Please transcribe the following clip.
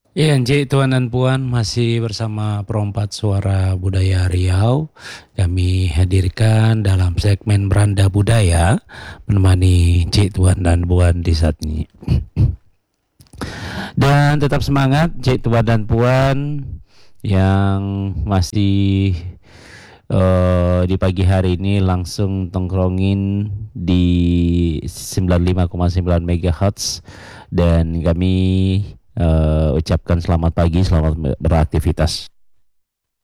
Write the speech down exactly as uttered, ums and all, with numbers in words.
Ya, Encik, Tuan dan Puan, masih bersama Perompat Suara Budaya Riau. Kami hadirkan dalam segmen Beranda Budaya, menemani Encik, Tuan dan Puan di saat ini. Dan tetap semangat, Encik, Tuan dan Puan, yang masih eh, di pagi hari ini langsung tongkrongin di sembilan puluh lima koma sembilan megahertz, dan kami eh, ucapkan selamat pagi, selamat beraktivitas.